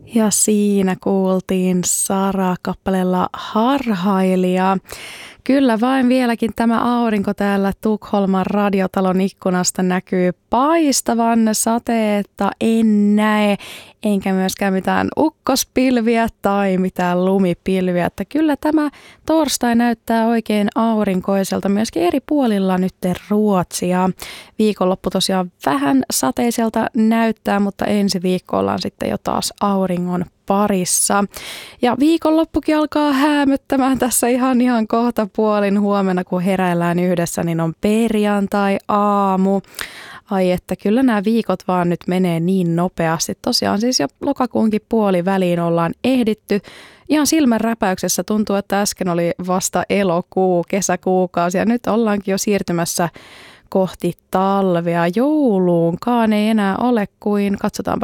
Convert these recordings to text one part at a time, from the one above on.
Ja siinä kuultiin Sara kappaleella Harhailija. Kyllä vain vieläkin tämä aurinko täällä Tukholman radiotalon ikkunasta näkyy paistavan. Sateetta en näe, enkä myöskään mitään ukkospilviä tai mitään lumipilviä. Että kyllä tämä torstai näyttää oikein aurinkoiselta myöskin eri puolilla nyt Ruotsia. Viikonloppu tosiaan vähän sateiselta näyttää, mutta ensi viikko ollaan sitten jo taas auringon parissa. Ja viikonloppukin alkaa häämöttämään tässä ihan kohta puolin. Huomenna kun heräillään yhdessä, niin on perjantai-aamu. Ai että kyllä nämä viikot vaan nyt menee niin nopeasti. Tosiaan siis jo lokakuunkin puoliväliin ollaan ehditty. Ihan silmän räpäyksessä tuntuu, että äsken oli vasta elokuu, kesäkuukausi ja nyt ollaankin jo siirtymässä kohti talvea. Jouluunkaan ei enää ole kuin, katsotaanpa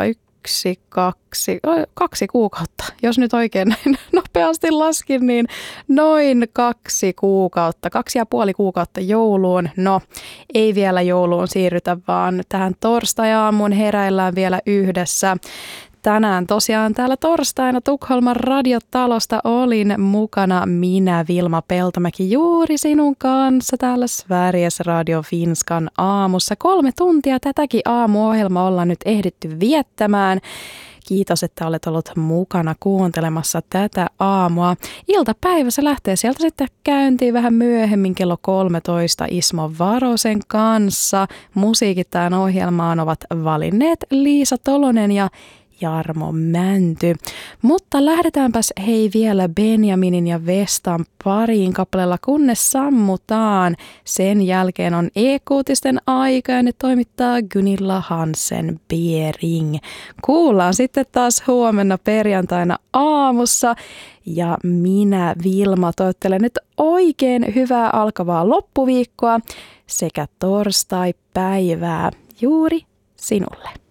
kaksi kuukautta. Jos nyt oikein näin nopeasti laskin, niin noin 2 kuukautta, 2,5 kuukautta jouluun. No, ei vielä jouluun siirrytä, vaan tähän torstai-aamuun heräillään vielä yhdessä. Tänään tosiaan täällä torstaina Tukholman radiotalosta olin mukana minä, Vilma Peltomäki, juuri sinun kanssa täällä Sveriges Radio Finskan aamussa. 3 tuntia tätäkin aamuohjelmaa ollaan nyt ehditty viettämään. Kiitos, että olet ollut mukana kuuntelemassa tätä aamua. Iltapäivä se lähtee sieltä sitten käyntiin vähän myöhemmin kello 13 Ismo Varosen kanssa. Musiikit tähän ohjelmaan ovat valinneet Liisa Tolonen ja Jarmo Mänty. Mutta lähdetäänpäs hei vielä Benjaminin ja Vestan pariin kappaleella, kunnes sammutaan. Sen jälkeen on e-kuutisten aika ja ne toimittaa Gunilla Hansen Bering. Kuullaan sitten taas huomenna perjantaina aamussa. Ja minä, Vilma, toivottelen nyt oikein hyvää alkavaa loppuviikkoa sekä torstai-päivää juuri sinulle.